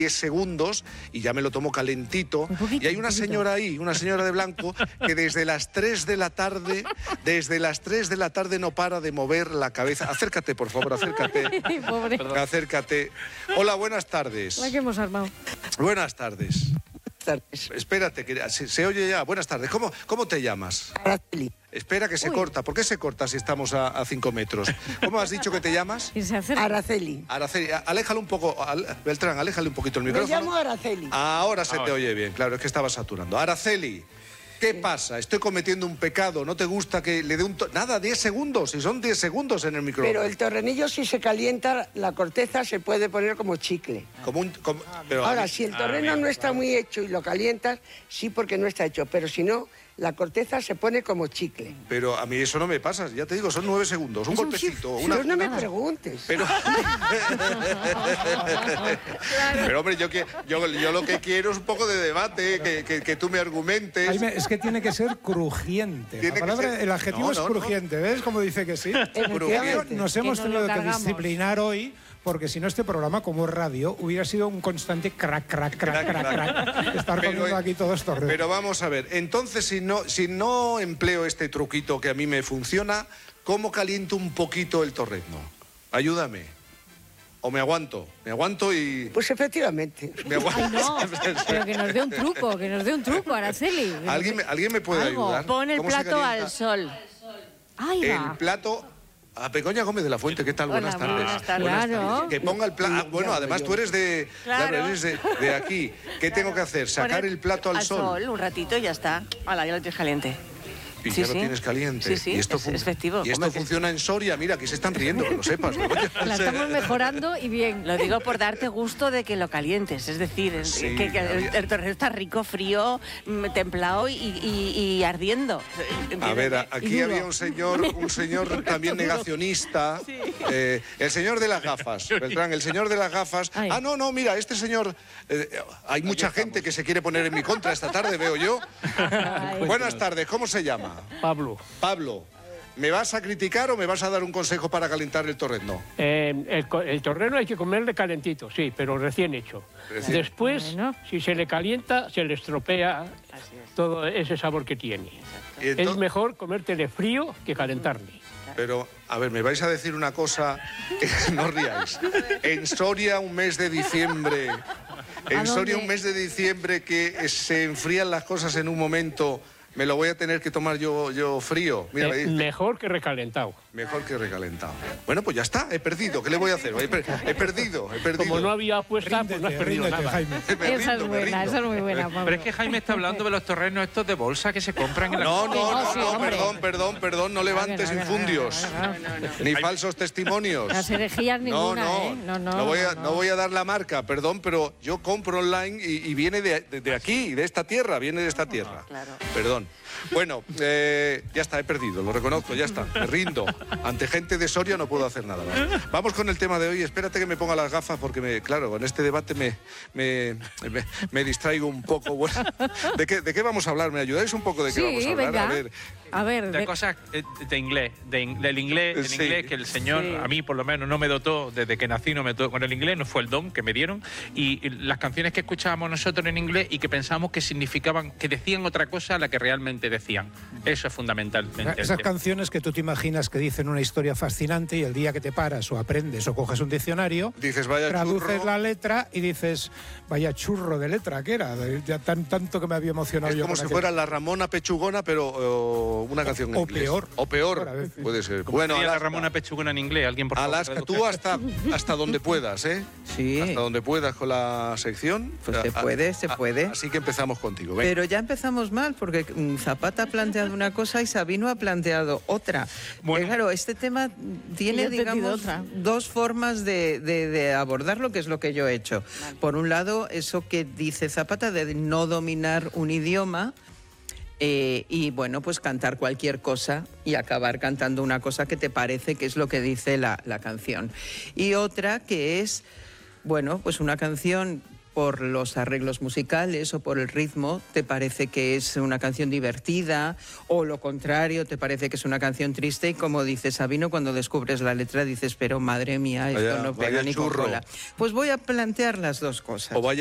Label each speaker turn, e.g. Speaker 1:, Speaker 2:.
Speaker 1: 10 segundos y ya me lo tomo calentito. Y hay una señora ahí, una señora de blanco, que desde las 3 de la tarde, no para de mover la cabeza. Acércate, por favor, acércate.
Speaker 2: Pobre.
Speaker 1: Acércate. Hola, buenas tardes.
Speaker 2: La que hemos armado.
Speaker 1: Buenas tardes. Espérate, que se oye ya. Buenas tardes. ¿Cómo te llamas?
Speaker 3: Araceli.
Speaker 1: Espera, que se corta. ¿Por qué se corta si estamos a 5 metros? ¿Cómo has dicho que te llamas?
Speaker 2: Y se acerca.
Speaker 3: Araceli.
Speaker 1: Araceli, aléjalo un poco. Beltrán, aléjale un poquito el micrófono.
Speaker 3: Me llamo Araceli.
Speaker 1: Ahora se te oye bien, claro, es que estaba saturando. Araceli, ¿qué pasa? Estoy cometiendo un pecado. ¿No te gusta que le dé un... Nada, 10 segundos. Si son 10 segundos en el micrófono.
Speaker 3: Pero el torrenillo, si se calienta, la corteza se puede poner como chicle.
Speaker 1: Pero
Speaker 3: Ahora, si el torreno no está muy hecho y lo calientas, sí, porque no está hecho. Pero si no, la corteza se pone como chicle.
Speaker 1: Pero a mí eso no me pasa. Ya te digo, son 9 segundos. Un golpecito.
Speaker 3: Pero no me preguntes.
Speaker 1: Pero hombre, yo lo que quiero es un poco de debate, que tú me argumentes.
Speaker 4: Jaime, es que tiene que ser crujiente. El adjetivo es crujiente, ¿ves? Como dice que sí. Nos hemos tenido que disciplinar hoy, porque si no este programa, como radio, hubiera sido un constante crack. Estar comiendo aquí todos torrenos.
Speaker 1: Pero vamos a ver, entonces si no empleo este truquito que a mí me funciona, ¿cómo caliento un poquito el torrezno? Ayúdame. ¿O me aguanto? Me aguanto y...
Speaker 3: Pues efectivamente.
Speaker 1: Me aguanto.
Speaker 2: Ay, no, pero que nos dé un truco, Araceli.
Speaker 1: ¿Alguien me puede ayudar?
Speaker 5: Pon el plato al sol.
Speaker 2: Ahí va.
Speaker 1: El plato... A Begoña Gómez de la Fuente, ¿qué tal?
Speaker 5: Hola,
Speaker 1: buenas tardes.
Speaker 5: buenas tardes.
Speaker 2: Claro.
Speaker 1: Que ponga el plato... bueno, además tú eres de...
Speaker 5: Claro.
Speaker 1: Eres de aquí. ¿Qué tengo que hacer? ¿Sacar el plato al sol?
Speaker 5: un ratito y ya está. Hala, ya lo tienes caliente.
Speaker 1: Y ya lo tienes caliente.
Speaker 5: Sí,
Speaker 1: y esto
Speaker 5: es efectivo.
Speaker 1: Y esto funciona en Soria. Mira, aquí se están riendo, que lo sepas.
Speaker 2: La estamos mejorando y bien.
Speaker 5: Lo digo por darte gusto de que lo calientes. Es decir,
Speaker 1: Sí,
Speaker 5: que el torreno está rico, frío, templado y ardiendo.
Speaker 1: A ver, aquí
Speaker 2: Y duro.
Speaker 1: había un señor también negacionista. El señor de las gafas, Beltrán, el señor de las gafas.
Speaker 2: Ay.
Speaker 1: Ah, no, mira, este señor... hay mucha gente que se quiere poner en mi contra esta tarde, veo yo.
Speaker 2: Ay.
Speaker 1: Buenas tardes, ¿cómo se llama? Pablo, ¿me vas a criticar o me vas a dar un consejo para calentar el torrezno?
Speaker 6: El torreno hay que comerle calentito, sí, pero recién hecho. Después,
Speaker 2: Bueno.
Speaker 6: si se le calienta, se le estropea todo ese sabor que tiene.
Speaker 1: Y entonces-
Speaker 6: Es mejor comértele frío que calentarle.
Speaker 1: Pero, a ver, me vais a decir una cosa, no ríais. En Soria, un mes de diciembre... En Soria, un mes de diciembre que se enfrían las cosas en un momento... Me lo voy a tener que tomar yo frío. Mira,
Speaker 6: Mejor que recalentado.
Speaker 1: mejor que recalentado. Bueno, pues ya está, he perdido. ¿Qué le voy a hacer? He perdido.
Speaker 6: Como no había apuesta, pues no has perdido
Speaker 4: Ríndete,
Speaker 6: nada.
Speaker 4: Jaime.
Speaker 2: Esa es buena, esa es muy buena, Pablo.
Speaker 7: Pero es que Jaime está hablando de los torrenos estos de bolsa que se compran en la...
Speaker 1: No, perdón, no levantes
Speaker 2: No,
Speaker 1: infundios. Ni falsos testimonios.
Speaker 2: Las herejías ninguna, ¿eh?
Speaker 1: No voy a dar la marca, perdón, pero yo compro online y viene de aquí, de esta tierra, viene de esta tierra.
Speaker 5: Claro.
Speaker 1: Perdón. Bueno, ya está, he perdido, lo reconozco, ya está, me rindo. Ante gente de Soria no puedo hacer nada más. Vamos con el tema de hoy, espérate que me ponga las gafas porque, claro, en este debate me distraigo un poco. Bueno, ¿de qué vamos a hablar? ¿Me ayudáis un poco de qué vamos a hablar?
Speaker 2: Venga. A ver,
Speaker 7: De cosas de inglés, del inglés,
Speaker 1: Sí.
Speaker 7: inglés que el señor, a mí por lo menos no me dotó, desde que nací no me dotó con el inglés, no fue el don que me dieron, y las canciones que escuchábamos nosotros en inglés y que pensábamos que significaban, que decían otra cosa a la que realmente decían. Eso es fundamental.
Speaker 4: Esas canciones que tú te imaginas que dicen una historia fascinante y el día que te paras o aprendes o coges un diccionario,
Speaker 1: Dices, vaya
Speaker 4: traduces
Speaker 1: churro.
Speaker 4: la letra y dices, vaya churro de letra que era, ya tanto que me había emocionado
Speaker 1: Es
Speaker 4: yo.
Speaker 1: como
Speaker 4: con
Speaker 1: si
Speaker 4: aquello.
Speaker 1: fuera la Ramona Pechugona, pero una canción en
Speaker 4: o
Speaker 1: inglés.
Speaker 4: peor.
Speaker 1: O peor,
Speaker 4: Ahora, a ver, sí.
Speaker 1: puede ser.
Speaker 7: Bueno,
Speaker 1: Bueno,
Speaker 7: la
Speaker 1: Alaska,
Speaker 7: Ramona Pechugona en inglés, alguien por favor.
Speaker 1: Alaska, tú hasta donde puedas, ¿eh?
Speaker 8: Sí,
Speaker 1: Hasta donde puedas con la sección.
Speaker 8: Pues se puede.
Speaker 1: Así que empezamos contigo. Venga.
Speaker 8: Pero ya empezamos mal, porque Zapata ha planteado una cosa y Sabino ha planteado otra.
Speaker 7: Bueno.
Speaker 8: Claro, este tema tiene,
Speaker 2: Yo he entendido
Speaker 8: digamos,
Speaker 2: otra.
Speaker 8: dos formas de abordarlo, que es lo que yo he hecho. Por un lado, eso que dice Zapata de no dominar un idioma, y bueno, pues cantar cualquier cosa y acabar cantando una cosa que te parece que es lo que dice la canción. Y otra que es, bueno, pues una canción por los arreglos musicales o por el ritmo te parece que es una canción divertida, o lo contrario, te parece que es una canción triste, y como dice Sabino, cuando descubres la letra dices, pero madre mía, esto no pega ni con cola. Pues voy a plantear las dos cosas.